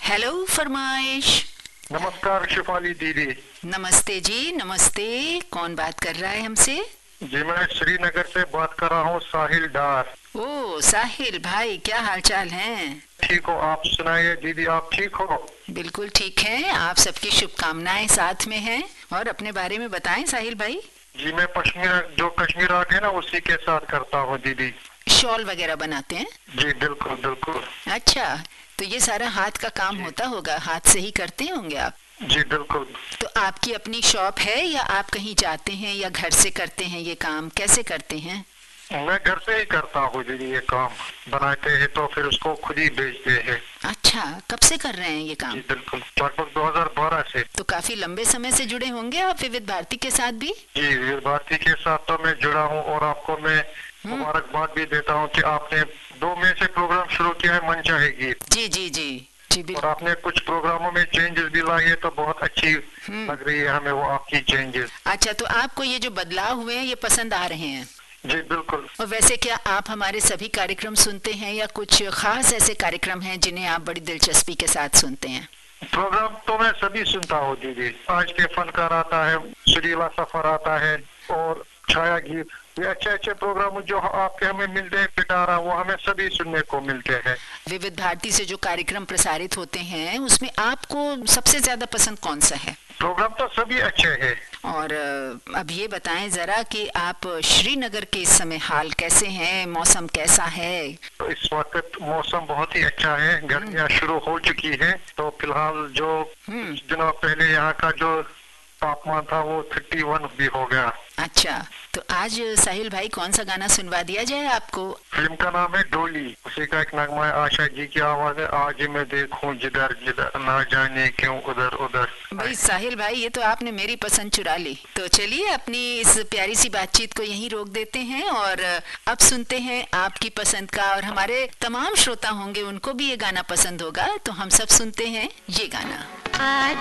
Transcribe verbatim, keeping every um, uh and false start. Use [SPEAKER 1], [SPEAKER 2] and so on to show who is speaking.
[SPEAKER 1] Hello फरमाइश।
[SPEAKER 2] नमस्कार शिफाली दीदी।
[SPEAKER 1] नमस्ते जी, नमस्ते। कौन बात कर रहा है हमसे?
[SPEAKER 2] जी मैं श्रीनगर से बात कर रहा हूँ, साहिल डार।
[SPEAKER 1] ओ साहिल भाई, क्या हालचाल है?
[SPEAKER 2] ठीक हो? आप सुनाइए दीदी, आप ठीक हो?
[SPEAKER 1] बिल्कुल ठीक है, आप सबकी शुभकामनाएं साथ में हैं। और अपने बारे में बताएं साहिल भाई।
[SPEAKER 2] जी मैं पश्मीना, जो कश्मीर आर्ट है ना, उसी के साथ करता हूँ दीदी।
[SPEAKER 1] शॉल वगैरह बनाते हैं?
[SPEAKER 2] जी बिल्कुल बिल्कुल।
[SPEAKER 1] अच्छा, तो ये सारा हाथ का काम
[SPEAKER 2] जी
[SPEAKER 1] होता होगा, हाथ से ही करते होंगे आप?
[SPEAKER 2] जी बिल्कुल।
[SPEAKER 1] तो आपकी अपनी शॉप है या आप कहीं जाते हैं या घर से करते हैं ये काम, कैसे करते हैं?
[SPEAKER 2] मैं घर से ही करता हूँ दीदी, ये काम बनाते हैं तो फिर उसको खुद ही बेचते हैं।
[SPEAKER 1] अच्छा, कब से कर रहे हैं ये काम?
[SPEAKER 2] जी बिल्कुल, लगभग दो हज़ार बारह से।
[SPEAKER 1] तो काफी लंबे समय से जुड़े होंगे आप विविध भारती के साथ भी?
[SPEAKER 2] जी वीर भारती के साथ तो मैं जुड़ा हूँ, और आपको मैं मुबारकबाद भी देता हूँ कि आपने दो मई से प्रोग्राम शुरू किया है, मन चाहे गीत।
[SPEAKER 1] जी जी जी जी
[SPEAKER 2] और
[SPEAKER 1] बिल्कुल।
[SPEAKER 2] आपने कुछ प्रोग्रामों में चेंजेस भी लाई है, तो बहुत अच्छी लग रही है हमें वो आपकी चेंजेस।
[SPEAKER 1] अच्छा, तो आपको ये जो बदलाव हुए हैं ये पसंद आ रहे हैं?
[SPEAKER 2] जी बिल्कुल।
[SPEAKER 1] और वैसे क्या आप हमारे सभी कार्यक्रम सुनते हैं या कुछ खास ऐसे कार्यक्रम हैं जिन्हें आप बड़ी दिलचस्पी के साथ सुनते हैं?
[SPEAKER 2] प्रोग्राम तो मैं सभी सुनता हूँ दीदी। आज के फनकार आता है, सुरीला सफर आता है, और छाया गीत, ये अच्छे अच्छे प्रोग्राम जो आपके हमें मिलते हैं, पिटारा, वो हमें सभी सुनने को मिलते हैं।
[SPEAKER 1] विविध भारती से जो कार्यक्रम प्रसारित होते हैं उसमें आपको सबसे ज्यादा पसंद कौन सा है?
[SPEAKER 2] प्रोग्राम तो सभी अच्छे हैं।
[SPEAKER 1] और अ, अब ये बताएं जरा कि आप श्रीनगर के इस समय हाल कैसे हैं, मौसम कैसा है?
[SPEAKER 2] तो इस वक्त मौसम बहुत ही अच्छा है, गर्मियाँ शुरू हो चुकी है। तो फिलहाल जो कुछ दिनों पहले यहाँ का जो तापमान था वो थर्टी वन भी हो गया।
[SPEAKER 1] अच्छा, तो आज साहिल भाई कौन सा गाना सुनवा दिया जाए आपको?
[SPEAKER 2] फिल्म का नाम है डोली, उसी का एक नगमा है, आशा जी की आवाज है, आज मैं देखूं जिधर जिधर, ना जाने क्यों उधर उधर।
[SPEAKER 1] भाई साहिल भाई, ये तो आपने मेरी पसंद चुरा ली। तो चलिए अपनी इस प्यारी सी बातचीत को यहीं रोक देते हैं और अब सुनते हैं आपकी पसंद का, और हमारे तमाम श्रोता होंगे उनको भी ये गाना पसंद होगा, तो हम सब सुनते हैं ये गाना।